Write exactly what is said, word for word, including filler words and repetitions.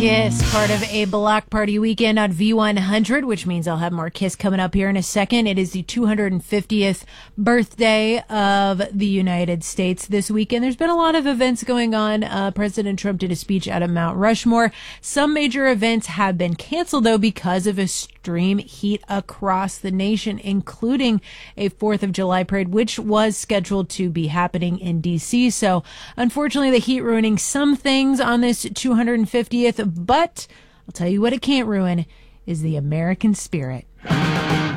Kiss, part of a block party weekend on V one hundred, which means I'll have more Kiss coming up here in a second. It is the two hundred fiftieth birthday of the United States this weekend. There's been a lot of events going on. Uh, President Trump did a speech out of Mount Rushmore. Some major events have been canceled, though, because of extreme heat across the nation, including a fourth of July parade, which was scheduled to be happening in D C. So, unfortunately, the heat ruining some things on this two hundred fiftieth, but I'll tell you what it can't ruin is the American spirit.